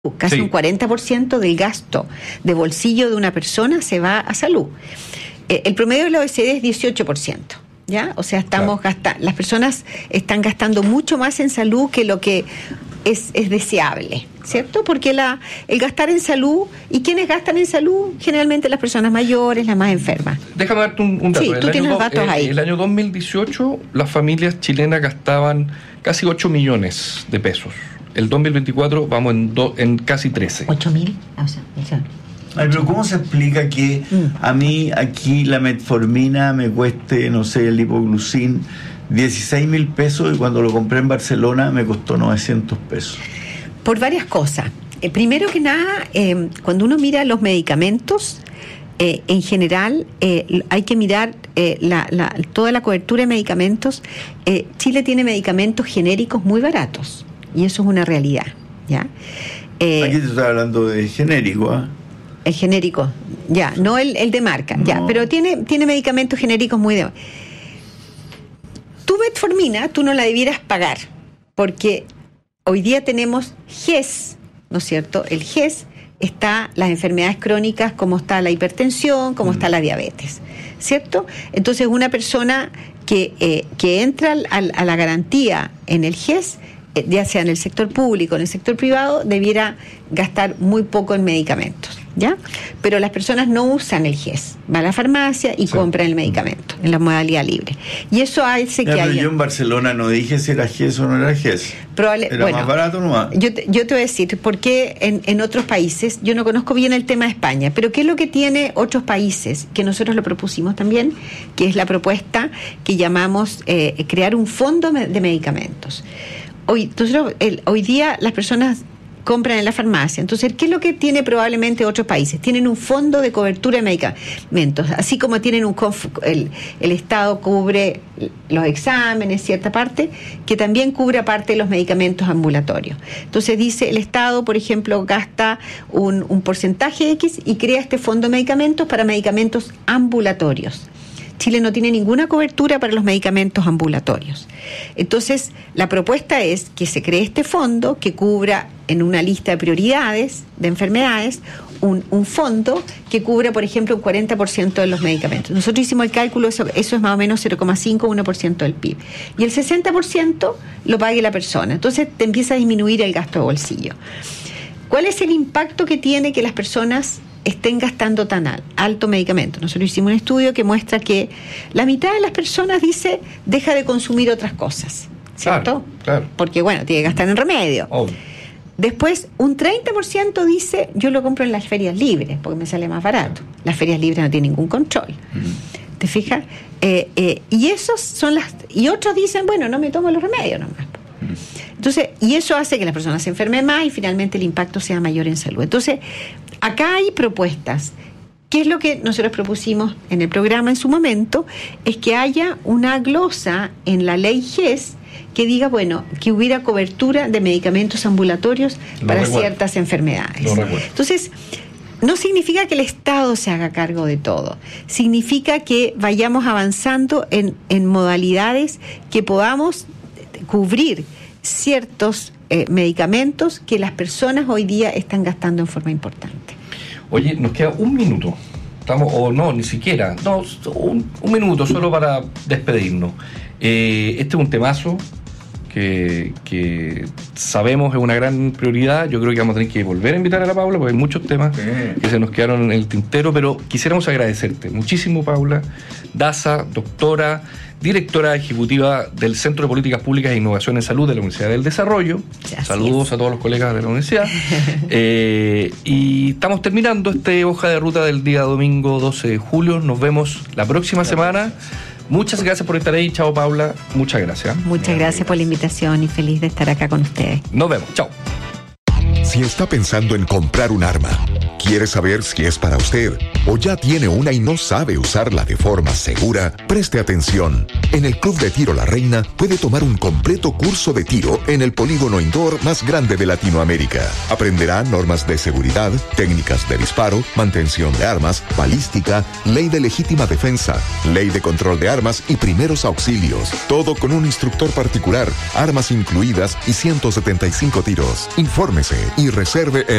Casi Sí. un 40% del gasto de bolsillo de una persona se va a salud. El promedio de la OECD es 18%. ¿Ya? O sea, estamos gastando, las personas están gastando mucho más en salud que lo que es deseable, ¿cierto? Porque el gastar en salud, y quienes gastan en salud, generalmente las personas mayores, las más enfermas. Déjame darte un dato. Sí, tú tienes los datos ahí. El año 2018, las familias chilenas gastaban casi 8 millones de pesos. El 2024 vamos en casi 13. 8.000. Ay, pero ¿cómo se explica que a mí aquí la metformina me cueste, no sé, el hipoglucin 16.000 pesos y cuando lo compré en Barcelona me costó 900 pesos? Por varias cosas. Primero que nada, cuando uno mira los medicamentos, en general hay que mirar toda la cobertura de medicamentos. Chile tiene medicamentos genéricos muy baratos y eso es una realidad, ¿ya? Aquí te estoy hablando de genérico, ¿ah? El genérico, ya, no el de marca, no. Ya, pero tiene medicamentos genéricos muy de... Tu metformina, tú no la debieras pagar, porque hoy día tenemos GES, ¿no es cierto? El GES está las enfermedades crónicas, como está la hipertensión, como está la diabetes, ¿cierto? Entonces una persona que entra a la garantía en el GES, ya sea en el sector público o en el sector privado, debiera gastar muy poco en medicamentos, ¿ya? Pero las personas no usan el GES, va a la farmacia y compran el medicamento en la modalidad libre. Y eso hace que haya... Yo en Barcelona no dije si era GES o no era GES. Era más barato nomás. Yo te voy a decir, porque en otros países, yo no conozco bien el tema de España, pero ¿qué es lo que tiene otros países? Que nosotros lo propusimos también, que es la propuesta que llamamos crear un fondo de medicamentos. Hoy día las personas compran en la farmacia. Entonces, ¿qué es lo que tiene probablemente otros países? Tienen un fondo de cobertura de medicamentos, así como tienen el Estado cubre los exámenes, cierta parte, que también cubre parte de los medicamentos ambulatorios. Entonces dice, el Estado, por ejemplo, gasta un porcentaje X y crea este fondo de medicamentos para medicamentos ambulatorios. Chile no tiene ninguna cobertura para los medicamentos ambulatorios. Entonces, la propuesta es que se cree este fondo que cubra en una lista de prioridades de enfermedades un fondo que cubra, por ejemplo, un 40% de los medicamentos. Nosotros hicimos el cálculo, eso es más o menos 0,5-1% del PIB. Y el 60% lo pague la persona. Entonces, te empieza a disminuir el gasto de bolsillo. ¿Cuál es el impacto que tiene que las personas estén gastando tan alto medicamento? Nosotros hicimos un estudio que muestra que la mitad de las personas dice deja de consumir otras cosas, ¿cierto? Claro. Porque bueno, tiene que gastar en remedio. Después un 30% dice yo lo compro en las ferias libres porque me sale más barato. Las ferias libres no tienen ningún control. ¿Te fijas? Y esos son y otros dicen bueno, no me tomo los remedios nomás. Entonces, y eso hace que las personas se enfermen más y finalmente el impacto sea mayor en salud. Entonces, acá hay propuestas. ¿Qué es lo que nosotros propusimos en el programa en su momento? Es que haya una glosa en la ley GES que diga, bueno, que hubiera cobertura de medicamentos ambulatorios para ciertas enfermedades. Entonces, no significa que el Estado se haga cargo de todo. Significa que vayamos avanzando en modalidades que podamos cubrir ciertos medicamentos que las personas hoy día están gastando en forma importante. Oye, nos queda un minuto. Ni siquiera. Un minuto solo para despedirnos. Este es un temazo que sabemos es una gran prioridad. Yo creo que vamos a tener que volver a invitar a la Paula porque hay muchos temas que se nos quedaron en el tintero, pero quisiéramos agradecerte muchísimo, Paula Daza, doctora, directora ejecutiva del Centro de Políticas Públicas e Innovación en Salud de la Universidad del Desarrollo. Gracias. Saludos a todos los colegas de la universidad. Y estamos terminando esta hoja de ruta del día domingo 12 de julio. Nos vemos la próxima semana. Muchas gracias por estar ahí. Chao, Paula. Muchas gracias. Muchas gracias por la invitación y feliz de estar acá con ustedes. Nos vemos. Chao. Si está pensando en comprar un arma, quiere saber si es para usted o ya tiene una y no sabe usarla de forma segura, preste atención. En el Club de Tiro La Reina puede tomar un completo curso de tiro en el polígono indoor más grande de Latinoamérica. Aprenderá normas de seguridad, técnicas de disparo, mantención de armas, balística, ley de legítima defensa, ley de control de armas y primeros auxilios. Todo con un instructor particular, armas incluidas y 175 tiros. Infórmese y reserve en